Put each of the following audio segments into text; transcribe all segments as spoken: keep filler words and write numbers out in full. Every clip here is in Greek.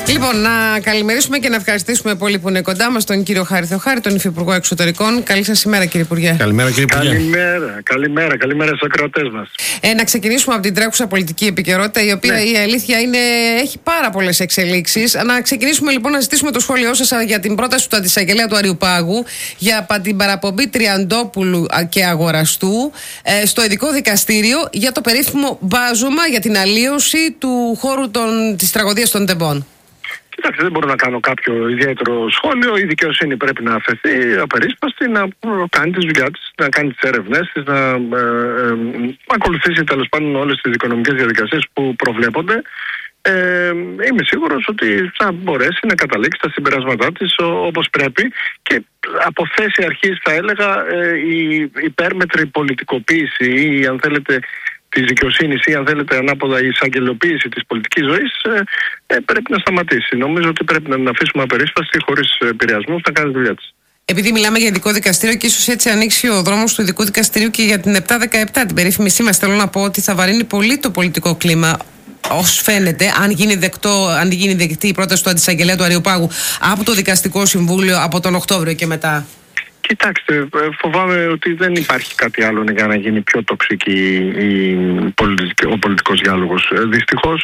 Λοιπόν, να καλημερίσουμε και να ευχαριστήσουμε πολύ που είναι κοντά μας τον κύριο Χάρη Θεοχάρη, τον Υφυπουργό Εξωτερικών. Καλή σας ημέρα, κύριε Υπουργέ. Καλημέρα, κύριε Υπουργέ. Καλημέρα, καλημέρα, καλημέρα στους ακροατές μας. Ε, να ξεκινήσουμε από την τρέχουσα πολιτική επικαιρότητα, η οποία, ναι, η αλήθεια είναι, έχει πάρα πολλές εξελίξεις. Να ξεκινήσουμε λοιπόν να ζητήσουμε το σχόλιο σας για την πρόταση του Αντισαγγελέα του Αριουπάγου για την παραπομπή Τριαντόπουλου και Αγοραστού ε, στο ειδικό δικαστήριο για το περίφημο μπάζωμα για την αλλίωση του χώρου των, της τραγωδίας των Τεμπών. Κοιτάξτε, δεν μπορώ να κάνω κάποιο ιδιαίτερο σχόλιο. Η δικαιοσύνη πρέπει να αφαιθεί απερίσπαστη, να κάνει τη δουλειά της, να κάνει τις έρευνές της, να ε, ε, ακολουθήσει τέλος πάντων όλες τις δικονομικές διαδικασίες που προβλέπονται. Ε, είμαι σίγουρος ότι θα μπορέσει να καταλήξει τα συμπεράσματά της όπως πρέπει και από θέση αρχής θα έλεγα ε, η υπέρμετρη πολιτικοποίηση ή αν θέλετε της δικαιοσύνης ή αν θέλετε ανάποδα η εισαγγελοποίηση της πολιτικής ζωής ε, ε, πρέπει να σταματήσει. Νομίζω ότι πρέπει να την αφήσουμε απερίσπαστη χωρίς επηρεασμούς να κάνει τη δουλειά της. Επειδή μιλάμε για ειδικό δικαστήριο και ίσως έτσι ανοίξει ο δρόμος του ειδικού δικαστηρίου και για την επτά δεκαεπτά, την περίφημη μας, θέλω να πω ότι θα βαρύνει πολύ το πολιτικό κλίμα. Ως φαίνεται, αν γίνει, δεκτό, αν γίνει δεκτή η πρόταση του Αντισαγγελέα του Αριουπάγου από το Δικαστικό Συμβούλιο από τον Οκτώβριο και μετά. Κοιτάξτε, φοβάμαι ότι δεν υπάρχει κάτι άλλο για να γίνει πιο τοξική η πολιτική, ο πολιτικός διάλογος. Δυστυχώς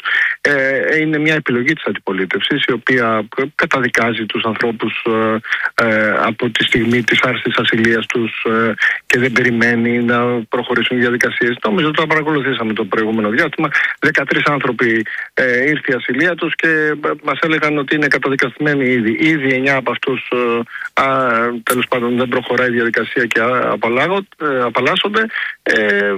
ε, είναι μια επιλογή της αντιπολίτευσης η οποία καταδικάζει τους ανθρώπους ε, ε, από τη στιγμή της άρσης της ασυλίας τους ε, και δεν περιμένει να προχωρήσουν διαδικασίες. Νομίζω ότι το παρακολουθήσαμε το προηγούμενο διάστημα. δεκατρείς άνθρωποι ε, ήρθε η ασυλία τους και μας έλεγαν ότι είναι καταδικασμένοι ήδη. Ήδη εννιά από αυτούς ε, ε, τέλος πάντων δεν προχωράει η διαδικασία και απαλλάσσονται. Ε,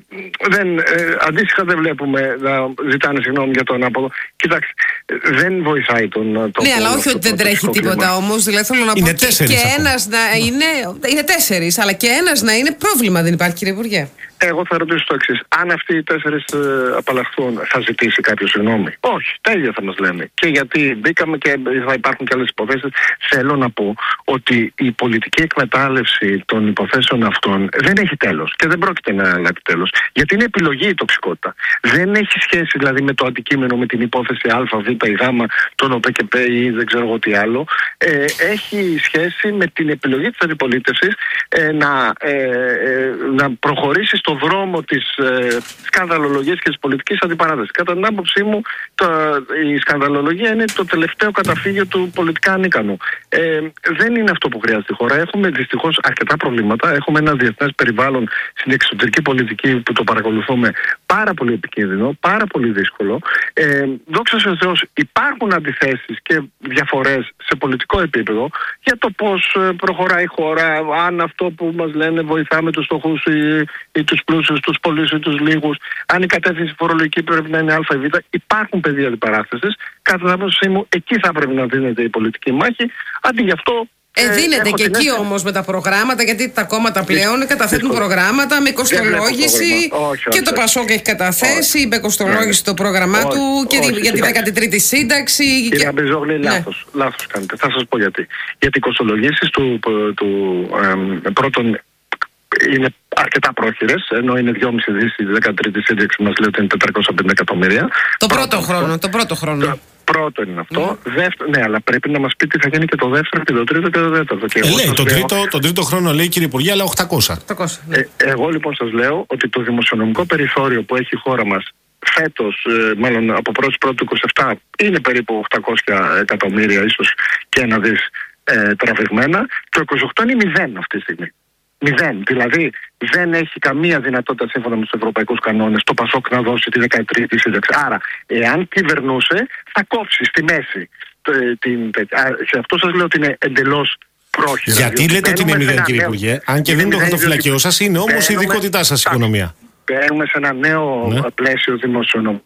δεν, ε, αντίστοιχα δεν βλέπουμε να ζητάνε συγγνώμη για το ανάποδο. Κοιτάξτε, δεν βοηθάει τον... τον ναι, αλλά όχι ότι δεν τρέχει τίποτα όμως. Δηλαδή θέλω να είναι πω και, και ένας να είναι... Είναι τέσσερις, αλλά και ένας να είναι πρόβλημα δεν υπάρχει, κύριε Υπουργέ. Εγώ θα ρωτήσω το εξής. Αν αυτοί οι τέσσερις ε, απαλλαχθούν, θα ζητήσει κάποιο συγγνώμη? Όχι, τα ίδια θα μας λένε. Και γιατί μπήκαμε και θα υπάρχουν και άλλες υποθέσεις. Θέλω να πω ότι η πολιτική εκμετάλλευση των υποθέσεων αυτών δεν έχει τέλος και δεν πρόκειται να λάβει τέλος. Γιατί είναι επιλογή η τοξικότητα. Δεν έχει σχέση δηλαδή με το αντικείμενο, με την υπόθεση Α, Β ή Γ, τον ΟΠΕΚΕΠ ή δεν ξέρω εγώ τι άλλο. Ε, έχει σχέση με την επιλογή της αντιπολίτευσης ε, να, ε, ε, να προχωρήσει στο δρόμο της ε, σκανδαλολογίας και της πολιτικής αντιπαράθεσης. Κατά την άποψή μου, το, η σκανδαλολογία είναι το τελευταίο καταφύγιο του πολιτικά ανίκανου. Ε, δεν είναι αυτό που χρειάζεται η χώρα. Έχουμε δυστυχώς αρκετά προβλήματα. Έχουμε ένα διεθνές περιβάλλον στην εξωτερική πολιτική που το παρακολουθούμε πάρα πολύ επικίνδυνο, πάρα πολύ δύσκολο. Ε, δόξα σε Θεός, υπάρχουν αντιθέσεις και διαφορές σε πολιτικό επίπεδο για το πώς προχωράει η χώρα, αν αυτό που μας λένε βοηθάμε τους φτωχούς ή, ή τους πλούσιους, τους πολλούς ή τους λίγους, αν η κατεύθυνση φορολογική πρέπει να είναι Α ή Β. Υπάρχουν πεδία αντιπαράθεσης. Κατά την άποψή μου, εκεί θα πρέπει να δίνεται η πολιτική μάχη. Αντί γι' αυτό. Ε, δίνεται και εκεί όμως με τα προγράμματα, γιατί τα κόμματα πλέον καταθέτουν προγράμματα με κοστολόγηση και το Πασόκ έχει καταθέσει με κοστολόγηση το πρόγραμμά του και για τη δέκατη τρίτη σύνταξη. Κύριε Αμπιζόγλη, λάθος, λάθος κάνετε. Θα σας πω γιατί. Γιατί οι κοστολογήσεις του, του ε, πρώτον είναι αρκετά πρόχειρες, ενώ είναι δυόμισι δις η δέκατη τρίτη σύνταξη μας λέει ότι είναι τετρακόσια πενήντα εκατομμύρια. Το πρώτο χρόνο, το πρώτο χρόνο. Πρώτο είναι αυτό. Mm. Δεύτερο, ναι, αλλά πρέπει να μας πει τι θα γίνει και το δεύτερο και το τρίτο και το τέταρτο. Και ε, λέει, το, λέω... τρίτο, το τρίτο χρόνο λέει, κύριε Υπουργέ, αλλά οκτακόσια. οκτακόσια ναι. ε, εγώ λοιπόν σας λέω ότι το δημοσιονομικό περιθώριο που έχει η χώρα μας φέτος, ε, μάλλον από πρώτη πρώτη του είκοσι επτά, είναι περίπου οκτακόσια εκατομμύρια, ίσως και ένα δις ε, τραβηγμένα. Το είκοσι οκτώ είναι μηδέν αυτή τη στιγμή. Μηδέν. Δηλαδή δεν έχει καμία δυνατότητα σύμφωνα με τους ευρωπαϊκούς κανόνες το Πασόκ να δώσει τη δέκατη τρίτη σύνταξη. Άρα, εάν κυβερνούσε, θα κόψει στη μέση. Την, σε αυτό σας λέω ότι είναι εντελώς πρόχειρα. Γιατί λέτε ότι είναι μηδέν, κύριε Υπουργέ? Αν και δεν είναι το χαρτοφυλακείο σας, είναι όμως η ειδικότητά σας η οικονομία. Παίρνουμε σε ένα νέο ναι. πλαίσιο δημοσιονομικό.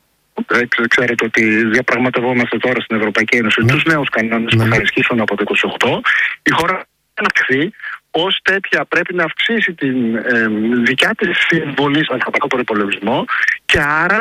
Ξέρετε ότι διαπραγματευόμαστε τώρα στην Ευρωπαϊκή Ένωση ναι. τους νέους κανόνες ναι. που θα ισχύσουν από το είκοσι οκτώ. Η χώρα αναπτυχθεί. Ως τέτοια πρέπει να αυξήσει την ε, δικιά της συμβολή στον ευρωπαϊκό προϋπολογισμό και άρα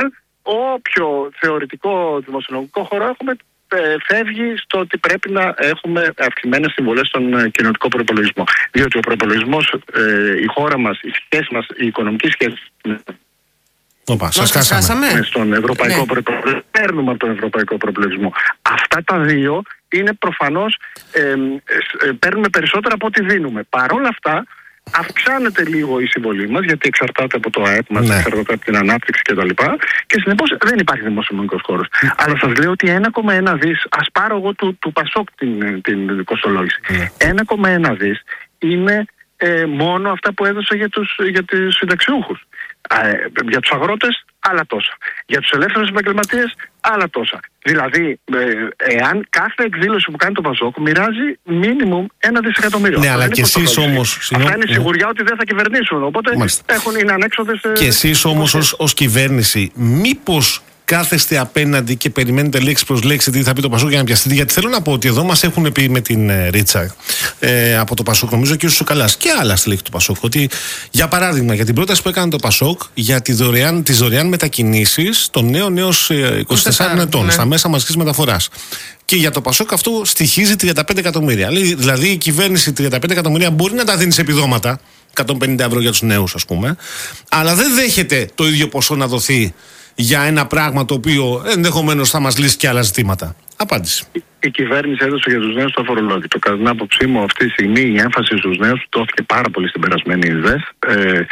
όποιο θεωρητικό δημοσιονομικό χώρο έχουμε ε, φεύγει στο ότι πρέπει να έχουμε αυξημένες συμβολές στον ε, κοινοτικό προϋπολογισμό. Διότι ο προϋπολογισμός, ε, η χώρα μας, η σχέση μας, η οικονομική σχέση Οπα, σας χάσαμε. Στον ευρωπαϊκό ναι. προπολογισμό. Παίρνουμε από τον ευρωπαϊκό προπολογισμό. Αυτά τα δύο είναι προφανώς ε, ε, ε, παίρνουμε περισσότερα από ό,τι δίνουμε. Παρ' όλα αυτά, αυξάνεται λίγο η συμβολή μας, γιατί εξαρτάται από το ΑΕΠ μας, ναι. εξαρτάται από την ανάπτυξη κτλ. Και, και συνεπώς δεν υπάρχει δημοσιονομικός χώρος. Mm. Αλλά σας λέω ότι ένα κόμμα ένα δις, ας πάρω εγώ του, του Πασόκ την, την κοστολόγηση. Mm. ένα κόμμα ένα δις είναι ε, μόνο αυτά που έδωσε για τους, για τους συνταξιούχους. Ε, για τους αγρότες, άλλα τόσα. Για τους ελεύθερους επαγγελματίες, άλλα τόσα. Δηλαδή, ε, εάν κάθε εκδήλωση που κάνει το Πασόκ μοιράζει μίνιμουμ ένα δισεκατομμύριο. Ναι, αλλά και εσείς όμως. Αυτά είναι σιγουριά ότι δεν θα κυβερνήσουν. Οπότε έχουν, είναι ανέξοδες. Και εσείς όμως ως, ως κυβέρνηση, μήπως κάθεστε απέναντι και περιμένετε λέξη προς λέξη τι θα πει το Πασόκ για να πιαστείτε? Γιατί θέλω να πω ότι εδώ μας έχουν πει με την ε, Ρίτσα ε, από το Πασόκ, νομίζω και ο Σοκαλάς και άλλα στελέχη του Πασόκ, ότι για παράδειγμα για την πρόταση που έκανε το Πασόκ για τη δωρεάν, τις δωρεάν μετακινήσεις των νέων έως ε, είκοσι τεσσάρων ετών ναι. στα μέσα μαζικής μεταφοράς. Και για το Πασόκ αυτό στοιχίζει τριάντα πέντε εκατομμύρια. Δηλαδή η κυβέρνηση τριάντα πέντε εκατομμύρια μπορεί να τα δίνει σε επιδόματα, εκατόν πενήντα ευρώ για τους νέους ας πούμε, αλλά δεν δέχεται το ίδιο ποσό να δοθεί για ένα πράγμα το οποίο ενδεχομένως θα μας λύσει και άλλα ζητήματα. Απάντηση. Η, η κυβέρνηση έδωσε για τους νέους το αφορολόγητο. Κατά την άποψή μου, αυτή τη στιγμή η έμφαση στους νέους δόθηκε πάρα πολύ στην περασμένη ΔΕΘ. Ε,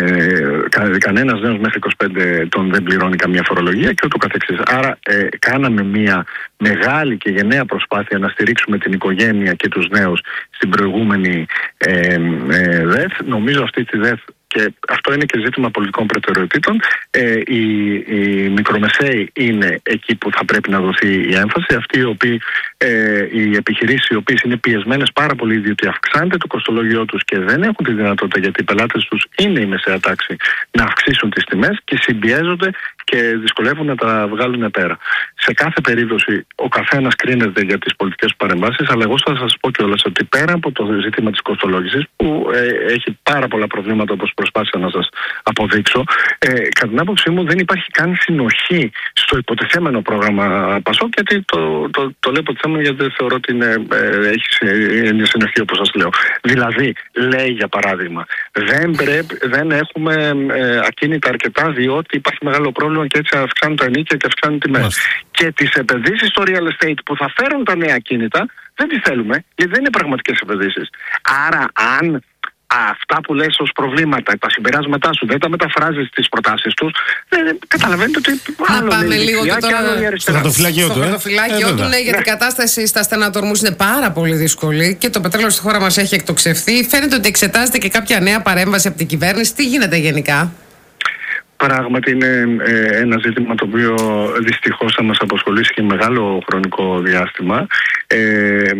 ε, κα, κανένας νέος μέχρι είκοσι πέντε ετών δεν πληρώνει καμία φορολογία και ούτω καθεξής. Άρα ε, κάναμε μια μεγάλη και γενναία προσπάθεια να στηρίξουμε την οικογένεια και τους νέους στην προηγούμενη ε, ε, ΔΕΘ. Νομίζω αυτή τη ΔΕΘ, και αυτό είναι και ζήτημα πολιτικών προτεραιοτήτων, ε, οι, οι μικρομεσαίοι είναι εκεί που θα πρέπει να δοθεί η έμφαση. Αυτοί οι, οποίοι, ε, οι επιχειρήσεις οι οποίες είναι πιεσμένες πάρα πολύ διότι αυξάνεται το κοστολόγιο τους και δεν έχουν τη δυνατότητα, γιατί οι πελάτες τους είναι η μεσαία τάξη, να αυξήσουν τις τιμές και συμπιέζονται και δυσκολεύουν να τα βγάλουν πέρα. Σε κάθε περίπτωση ο καθένας κρίνεται για τις πολιτικές παρεμβάσεις, αλλά εγώ θα σας πω κιόλας ότι πέρα από το ζήτημα της κοστολόγησης, που ε, έχει πάρα πολλά προβλήματα όπως προσπάθησα να σας αποδείξω, ε, κατά την άποψή μου δεν υπάρχει καν συνοχή στο υποτιθέμενο πρόγραμμα Πασόκ, γιατί το, το, το λέω υποτιθέμενο γιατί δεν θεωρώ ότι είναι, ε, έχει είναι συνοχή όπως σας λέω. Δηλαδή, λέει για παράδειγμα, δεν, πρέπει, δεν έχουμε ε, ακίνητα αρκετά διότι υπάρχει μεγάλο πρόβλημα και έτσι αυξάνουν τα ενίκια και αυξάνουν τιμές. Μάλιστα. Και τις επενδύσεις στο real estate που θα φέρουν τα νέα ακίνητα δεν τις θέλουμε, γιατί δεν είναι πραγματικές επενδύσεις. Άρα, αν αυτά που λες ως προβλήματα, τα συμπεράσματά σου δεν τα μεταφράζεις στις προτάσεις τους, δεν καταλαβαίνετε ότι να πάμε λίγο και τώρα στο χαρτοφυλάκιο του. Στο χαρτοφυλάκιο του, ναι, γιατί η κατάσταση στα στενατορμούς είναι πάρα πολύ δύσκολη και το πετρέλαιο στη χώρα μας έχει εκτοξευθεί. Φαίνεται ότι εξετάζεται και κάποια νέα παρέμβαση από την κυβέρνηση. Τι γίνεται γενικά? Πράγματι είναι ε, ένα ζήτημα το οποίο δυστυχώς θα μας απασχολήσει και μεγάλο χρονικό διάστημα. Ε, ε,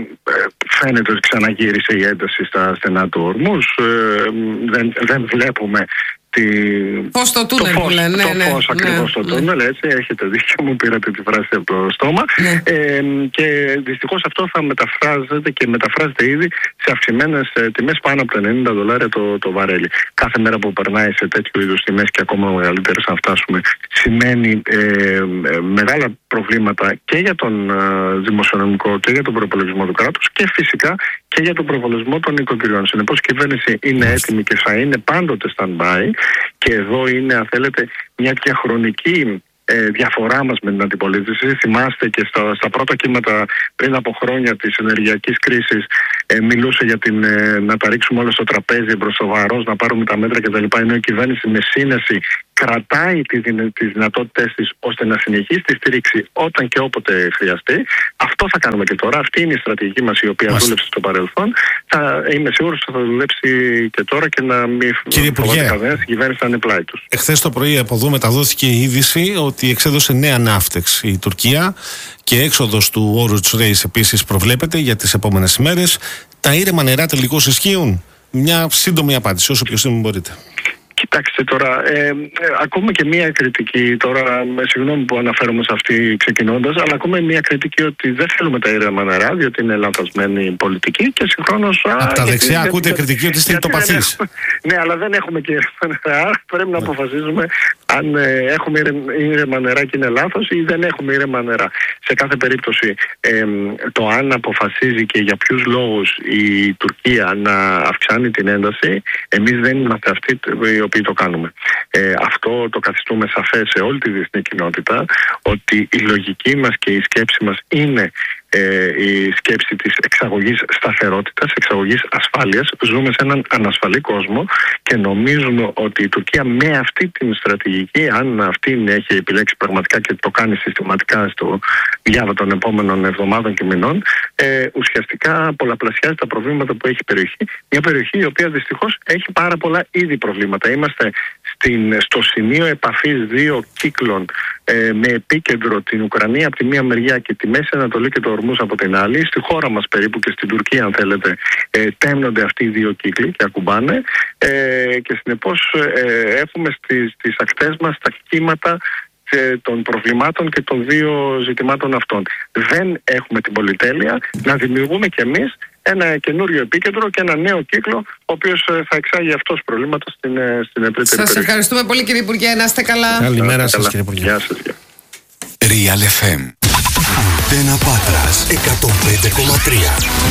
φαίνεται ότι ξαναγύρισε η ένταση στα στενά του ορμούς. Ε, δεν, δεν βλέπουμε τη... Πώς το τούνελ, το φως, λένε, το ναι, φως ναι, ακριβώς ναι, το τούνελ, ναι. έτσι, έχετε δίκιο, μου πήρατε τη φράση από το στόμα. Ναι. Ε, και δυστυχώς αυτό θα μεταφράζεται και μεταφράζεται ήδη σε αυξημένες ε, τιμές πάνω από τα ενενήντα δολάρια το, το βαρέλι. Κάθε μέρα που περνάει σε τέτοιου είδους τιμές και ακόμα μεγαλύτερες να φτάσουμε, σημαίνει ε, ε, μεγάλα προβλήματα και για τον ε, δημοσιονομικό και για τον προπολογισμό του κράτους και φυσικά και για τον προβολισμό των οικοκυριών. Συνεπώς η κυβέρνηση είναι έτοιμη και θα είναι πάντοτε stand-by, και εδώ είναι, αν θέλετε, μια διαχρονική ε, διαφορά μας με την αντιπολίτευση. Θυμάστε και στα, στα πρώτα κύματα πριν από χρόνια της ενεργειακής κρίσης ε, μιλούσε για την, ε, να τα ρίξουμε όλα στο τραπέζι προς το βαρός, να πάρουμε τα μέτρα κτλ. Ενώ η κυβέρνηση με σύνεση κρατάει τις δυνατότητες της ώστε να συνεχίσει τη στήριξη όταν και όποτε χρειαστεί. Αυτό θα κάνουμε και τώρα. Αυτή είναι η στρατηγική μας, η οποία Μάλιστα. δούλεψε στο παρελθόν. Θα, είμαι σίγουρος ότι θα δουλέψει και τώρα και να μην φοβάται κανένας. Η κυβέρνηση θα είναι πλάι τους. Εχθές το πρωί από εδώ μεταδόθηκε η είδηση ότι εξέδωσε νέα ναύτεξ η Τουρκία και έξοδος του Oruç Reis επίσης προβλέπεται για τις επόμενες ημέρες. Τα ήρεμα νερά τελικώς ισχύουν? Μια σύντομη απάντηση, όσο πιο σύντομη μπορείτε. Κοιτάξτε τώρα, ε, ε, ακούμε και μία κριτική, τώρα συγγνώμη που αναφέρομαι σε αυτή ξεκινώντας, αλλά ακούμε μία κριτική ότι δεν θέλουμε τα ήρεμα νερά, διότι είναι λανθασμένη πολιτική και συγχρόνως... Από τα δεξιά γιατί, ακούτε γιατί, κριτική ότι είστε ηττοπαθείς. Ναι, αλλά δεν έχουμε και ήρεμα νερά, πρέπει να αποφασίζουμε αν ε, έχουμε ήρεμα νερά και είναι λάθος ή δεν έχουμε ήρεμα νερά. σε κάθε περίπτωση ε, το αν αποφασίζει και για ποιους λόγους η Τουρκία να αυξάνει την ένταση, εμείς δεν είμαστε αυτοί οι οποίοι το κάνουμε. Ε, αυτό το καθιστούμε σαφές σε όλη τη διεθνή κοινότητα, ότι η λογική μας και η σκέψη μας είναι ε, η σκέψη της εξαγωγής σταθερότητας, εξαγωγής ασφάλειας. Ζούμε σε έναν ανασφαλή κόσμο και νομίζουμε ότι η Τουρκία με αυτή την στρατηγική, αν αυτήν έχει επιλέξει πραγματικά και το κάνει συστηματικά στο διάβα των επόμενων εβδομάδων και μηνών, ε, ουσιαστικά πολλαπλασιάζει τα προβλήματα που έχει η περιοχή. Μια περιοχή η οποία δυστυχώς έχει πάρα πολλά ήδη προβλήματα. Είμαστε στην, στο σημείο επαφής δύο κύκλων ε, με επίκεντρο την Ουκρανία από τη μία μεριά και τη Μέση Ανατολή και το Ορμούζ από την άλλη. Στη χώρα μας περίπου και στην Τουρκία, αν θέλετε, ε, τέμνονται αυτοί οι δύο κύκλοι και ακουμπάνε ε, και συνεπώς ε, έχουμε στις, στις ακτές μας τα κύματα των προβλημάτων και των δύο ζητημάτων αυτών. Δεν έχουμε την πολυτέλεια να δημιουργούμε κι εμείς ένα καινούριο επίκεντρο και ένα νέο κύκλο, ο οποίος θα εξάγει αυτός προβλήματα στην, στην ευρύτερη περιοχή. Σας ευχαριστούμε πολύ, κύριε Υπουργέ. Να είστε καλά. Καλημέρα σας, κύριε Υπουργέ. Γεια σας. Real εφ εμ. Αντένα Πάτρας εκατόν πέντε κόμμα τρία.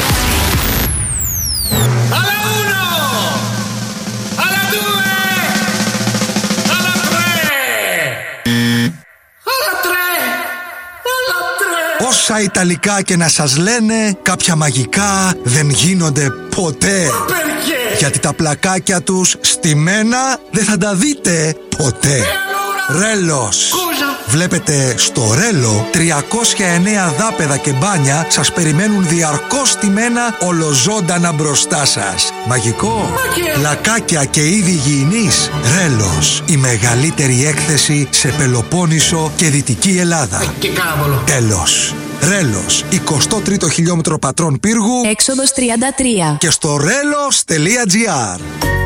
Όσα Ιταλικά και να σας λένε, κάποια μαγικά δεν γίνονται ποτέ. Γιατί τα πλακάκια τους στημένα δεν θα τα δείτε ποτέ. Ρέλος. Βλέπετε, στο Ρέλο τριακόσια εννέα δάπεδα και μπάνια σας περιμένουν διαρκώς στημένα ολοζώντανα μπροστά σας. Μαγικό. Πλακάκια και είδη υγιεινής. Ρέλος. Η μεγαλύτερη έκθεση σε Πελοπόννησο και Δυτική Ελλάδα. Τέλος. Ρέλος, εικοστό τρίτο χιλιόμετρο Πατρών Πύργου, έξοδος τριάντα τρία. Και στο ρέλος τελεία τζι άρ.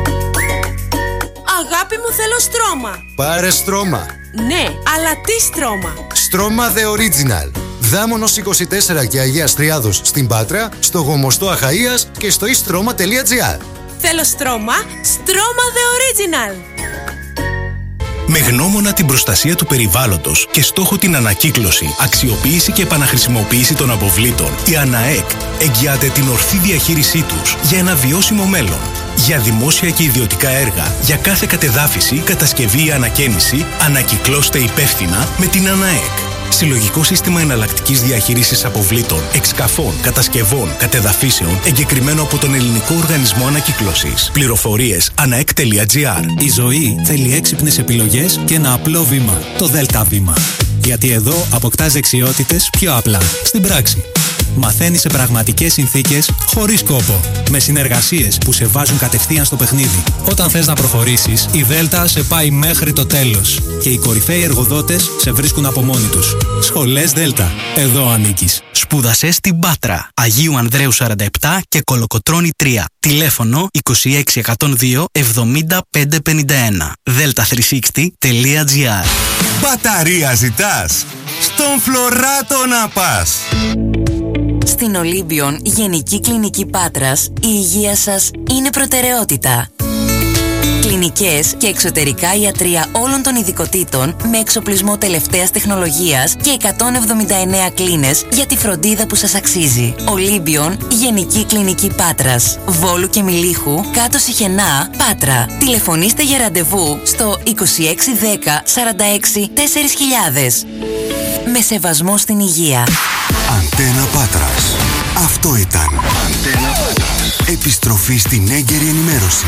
Αγάπη μου, θέλω στρώμα. Πάρε στρώμα. Ναι, αλλά τι στρώμα? Στρώμα The Original. Δάμονος είκοσι τέσσερα και Αγίας Τριάδος στην Πάτρα, στο Γομοστό Αχαΐας και στο istρoma τελεία τζι άρ. Θέλω στρώμα, στρώμα The Original. Με γνώμονα την προστασία του περιβάλλοντος και στόχο την ανακύκλωση, αξιοποίηση και επαναχρησιμοποίηση των αποβλήτων, η ΑΝΑΕΚ εγγυάται την ορθή διαχείρισή τους για ένα βιώσιμο μέλλον. Για δημόσια και ιδιωτικά έργα, για κάθε κατεδάφιση, κατασκευή ή ανακαίνιση, ανακυκλώστε υπεύθυνα με την ΑΝΑΕΚ. Συλλογικό σύστημα εναλλακτικής διαχείρισης αποβλήτων, εξκαφών, κατασκευών, κατεδαφίσεων, εγκεκριμένο από τον Ελληνικό Οργανισμό Ανακύκλωσης. Πληροφορίες αναεκ τελεία τζι άρ. Η ζωή θέλει έξυπνες επιλογές και ένα απλό βήμα. Το ΔΕΛΤΑ βήμα. Γιατί εδώ αποκτάς δεξιότητες πιο απλά, στην πράξη. Μαθαίνεις σε πραγματικές συνθήκες, χωρίς κόπο. Με συνεργασίες που σε βάζουν κατευθείαν στο παιχνίδι. Όταν θες να προχωρήσεις, η Δέλτα σε πάει μέχρι το τέλος. Και οι κορυφαίοι εργοδότες σε βρίσκουν από μόνοι τους. Σχολές Δέλτα. Εδώ ανήκεις. Σπούδασε στην Πάτρα. Αγίου Ανδρέου σαράντα επτά και Κολοκοτρώνη τρία. Τηλέφωνο είκοσι έξι εκατόν δύο εβδομήντα πέντε πενήντα ένα. δέλτα τριακόσια εξήντα τελεία τζι άρ. Μπαταρία ζητάς? Στον Φλωράτο να πας. Στην Ολύμπιον Γενική Κλινική Πάτρας, η υγεία σας είναι προτεραιότητα. Κλινικές και εξωτερικά ιατρεία όλων των ειδικοτήτων με εξοπλισμό τελευταίας τεχνολογίας και εκατόν εβδομήντα εννέα κλίνες για τη φροντίδα που σας αξίζει. Ολύμπιον Γενική Κλινική Πάτρας, Βόλου και Μιλίχου, κάτω Σιχενά, Πάτρα. Τηλεφωνήστε για ραντεβού στο είκοσι έξι δέκα σαράντα έξι τέσσερις χιλιάδες. Με σεβασμό στην υγεία. Αντένα Πάτρας. Αυτό ήταν. Αντένα Πάτρας. Επιστροφή στην έγκαιρη ενημέρωση.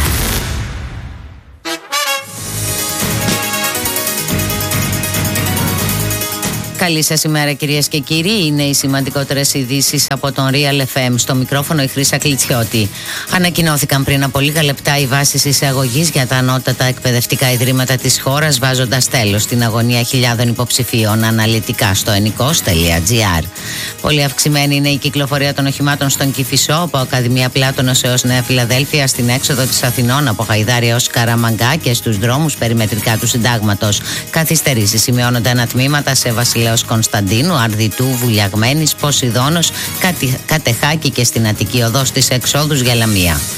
Καλή σας ημέρα, κυρίες και κύριοι. Είναι οι σημαντικότερες ειδήσεις από τον Real εφ εμ. Στο μικρόφωνο η Χρύσα Κλιτσιώτη. Ανακοινώθηκαν πριν από λίγα λεπτά οι βάσεις εισαγωγής για τα ανώτατα εκπαιδευτικά ιδρύματα της χώρας, βάζοντας τέλος στην αγωνία χιλιάδων υποψηφίων. Αναλυτικά στο ενικός τελεία τζι άρ. Πολύ αυξημένη είναι η κυκλοφορία των οχημάτων στον Κηφισό, από Ακαδημία Πλάτωνος έως Νέα Φιλαδέλφια, στην έξοδο της Αθηνών από Χαϊδάρη έως Καραμαγκά και στους δρόμους περιμετρικά του Συντάγματος. Καθυστερήσεις σημειώνονται ανατμήματα σε Βασιλέως Κωνσταντίνου, Αρδιτού, Βουλιαγμένης, Ποσειδώνος, Κατε, Κατεχάκη και στην Αττική Οδό στις εξόδους για Λαμία.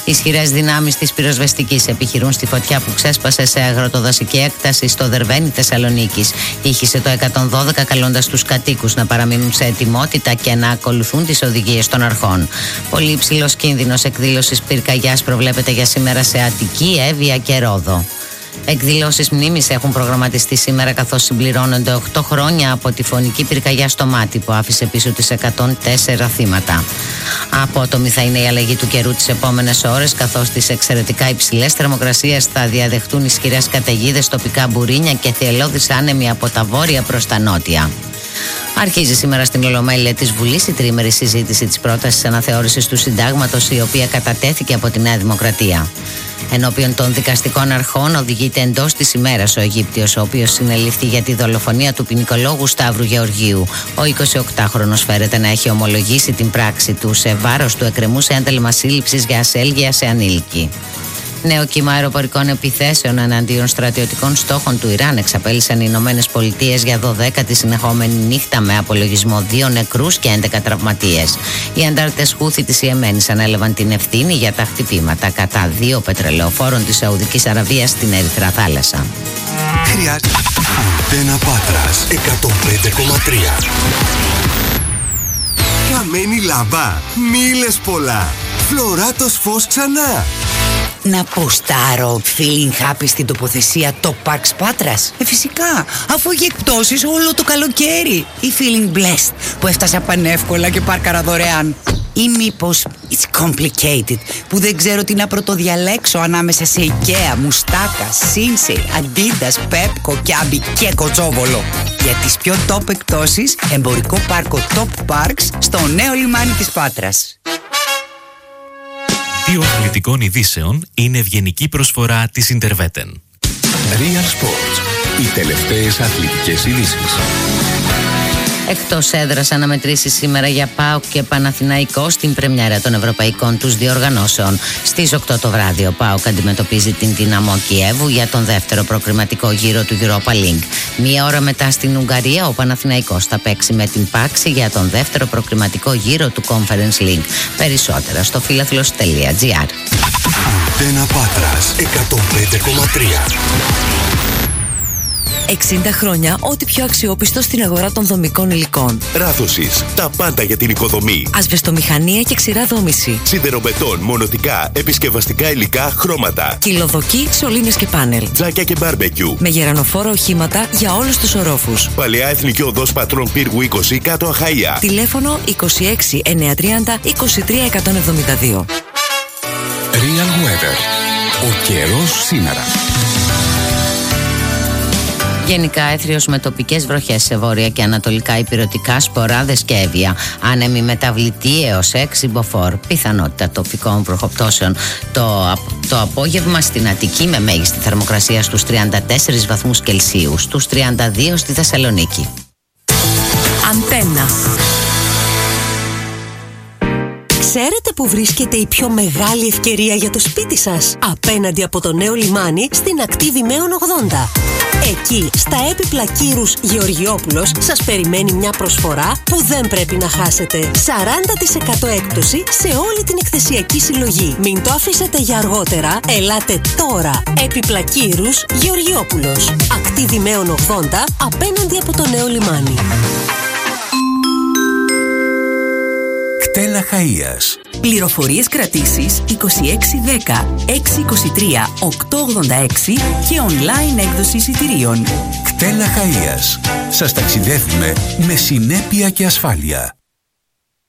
Ισχυρές δυνάμεις της πυροσβεστικής επιχειρούν στη φωτιά που ξέσπασε σε αγροτοδασική έκταση στο Δερβένι Θεσσαλονίκης. Ήχησε το εκατόν δώδεκα καλώντας τους κατοίκους να παραμείνουν σε ετοιμότητα και να ακολουθούν τις οδηγίες των αρχών. Πολύ υψηλός κίνδυνος εκδήλωσης πυρκαγιάς προβλέπεται για σήμερα σε Αττική, Εύβοια και Ρόδο. Εκδηλώσεις μνήμης έχουν προγραμματιστεί σήμερα καθώς συμπληρώνονται οκτώ χρόνια από τη φωνική πυρκαγιά στο Μάτι που άφησε πίσω τις εκατόν τέσσερα θύματα. Απότομη θα είναι η αλλαγή του καιρού τις επόμενες ώρες καθώς τις εξαιρετικά υψηλές θερμοκρασίες θα διαδεχτούν ισχυρές καταιγίδες, τοπικά μπουρίνια και θυελλώδεις άνεμοι από τα βόρεια προς τα νότια. Αρχίζει σήμερα στην Ολομέλεια της Βουλής η τριήμερη συζήτηση της πρότασης αναθεώρησης του Συντάγματος, η οποία κατατέθηκε από τη Νέα Δημοκρατία. Ενώπιον των δικαστικών αρχών οδηγείται εντός της ημέρας ο Αιγύπτιος, ο οποίος συνελήφθη για τη δολοφονία του ποινικολόγου Σταύρου Γεωργίου. Ο εικοσιοκτάχρονος φέρεται να έχει ομολογήσει την πράξη του σε βάρος του εκκρεμούς ένταλμα σύλληψης για ασέλγεια σε ανήλικη. Νέο κύμα αεροπορικών επιθέσεων εναντίον στρατιωτικών στόχων του Ιράν εξαπέλυσαν οι Ηνωμένες Πολιτείες για δωδέκατη συνεχόμενη νύχτα με απολογισμό δύο νεκρούς και έντεκα τραυματίες. Οι αντάρτες Χούθη της Ιεμένης ανέλαβαν την ευθύνη για τα χτυπήματα κατά δύο πετρελαιοφόρων της Σαουδικής Αραβίας στην Ερυθρά Θάλασσα. Χρειάζεται Αντένα Πάτρας εκατόν πέντε κόμμα τρία. Καμένη λάμπα, μίλες πολλά. Φλωράτος φως ξανά. Να ποστάρω feeling happy στην τοποθεσία Top Parks Πάτρας. Ε, φυσικά, αφού έχει εκπτώσεις όλο το καλοκαίρι. Ή feeling blessed που έφτασα πανεύκολα και πάρκαρα δωρεάν. Ή μήπως it's complicated που δεν ξέρω τι να πρωτοδιαλέξω ανάμεσα σε IKEA, Μουστάκα, Sinsei, Adidas, Pepco, Kiabi και Κοτσόβολο. Για τις πιο top εκπτώσεις, εμπορικό πάρκο Top Parks στο νέο λιμάνι της Πάτρας. Δύο αθλητικών ειδήσεων είναι ευγενική προσφορά της Interveten. Real Sports. Οι τελευταίες αθλητικές ειδήσεις. Εκτός έδρας αναμετρήσεις σήμερα για ΠΑΟΚ και Παναθηναϊκό στην πρεμιέρα των ευρωπαϊκών τους διοργανώσεων. Στις οκτώ το βράδυ ο ΠΑΟΚ αντιμετωπίζει την Δυναμό Κιέβου για τον δεύτερο προκριματικό γύρο του Europa League. Μία ώρα μετά στην Ουγγαρία ο Παναθηναϊκός θα παίξει με την Πάξη για τον δεύτερο προκριματικό γύρο του Conference League. Περισσότερα στο φιλαθλος τελεία τζι άρ. Αντένα Πάτρας εκατόν πέντε κόμμα τρία. εξήντα χρόνια ό,τι πιο αξιόπιστο στην αγορά των δομικών υλικών. Ράθωσης. Τα πάντα για την οικοδομή. Ασβεστομηχανία και ξηρά δόμηση. Σιδεροβετών, μονοτικά, επισκευαστικά υλικά, χρώματα. Κυλοδοκή, σωλήνες και πάνελ. Τζάκια και μπάρμπεκιου. Με γερανοφόρα οχήματα για όλους τους ορόφους. Παλαιά Εθνική Οδός Πατρών Πύργου είκοσι, κάτω Αχαΐα. Τηλέφωνο είκοσι έξι εννιακόσια τριάντα είκοσι τρία εκατόν εβδομήντα δύο. Real Weather. Ο καιρός σήμερα. Γενικά έθριος με τοπικές βροχές σε βόρεια και ανατολικά ηπειρωτικά, σποράδες και έβια. Άνεμη μεταβλητή έως έξι μποφόρ. Πιθανότητα τοπικών βροχοπτώσεων το, το απόγευμα στην Αττική με μέγιστη θερμοκρασία στους τριάντα τέσσερις βαθμούς Κελσίου, στους τριάντα δύο στη Θεσσαλονίκη. Αντένα. Ξέρετε που βρίσκεται η πιο μεγάλη ευκαιρία για το σπίτι σας? Απέναντι από το νέο λιμάνι στην ακτή Δημαίων ογδόντα. Εκεί, στα έπιπλα Κύρους Γεωργιόπουλος, σας περιμένει μια προσφορά που δεν πρέπει να χάσετε. σαράντα τοις εκατό έκπτωση σε όλη την εκθεσιακή συλλογή. Μην το αφήσετε για αργότερα, ελάτε τώρα. Έπιπλα Κύρους Γεωργιόπουλος. Ακτή Δημαίων ογδόντα, απέναντι από το νέο λιμάνι. Κτέλ Αχαΐας. Πληροφορίες κρατήσεις είκοσι έξι δέκα έξι είκοσι τρία οκτώ ογδόντα έξι και online έκδοση εισιτηρίων. Κτέλ Αχαΐας. Σας ταξιδεύουμε με συνέπεια και ασφάλεια.